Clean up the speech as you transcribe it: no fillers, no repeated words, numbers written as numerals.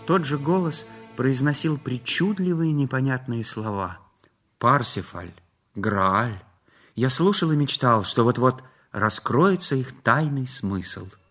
Тот же голос произносил причудливые непонятные слова. Парсифаль, Грааль. Я слушал и мечтал, что вот-вот раскроется их тайный смысл.